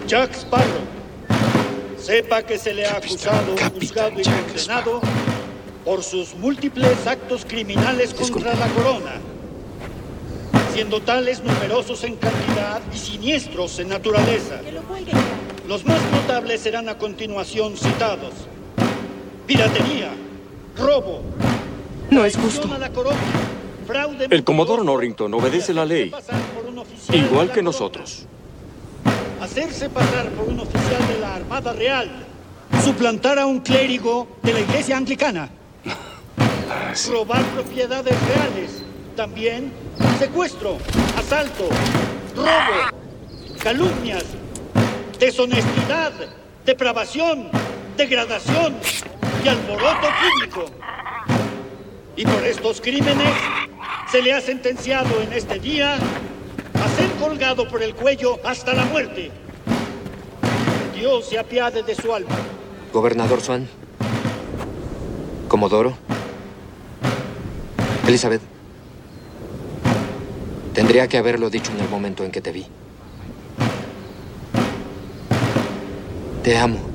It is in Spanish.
Jack Sparrow, sepa que se le ha acusado, juzgado y condenado por sus múltiples actos criminales contra la corona, siendo tales numerosos en cantidad y siniestros en naturaleza. Los más notables serán a continuación citados: piratería, robo, no es justo. a la corona, fraude. El comodoro Norrington obedece la ley, igual que nosotros. Hacerse pasar por un oficial de la Armada Real, suplantar a un clérigo de la Iglesia Anglicana, robar propiedades reales, también secuestro, asalto, robo, calumnias, deshonestidad, depravación, degradación y alboroto público. Y por estos crímenes se le ha sentenciado en este día a ser colgado por el cuello hasta la muerte. Que Dios se apiade de su alma. Gobernador Swan. Comodoro. Elizabeth. Tendría que haberlo dicho en el momento en que te vi. Te amo.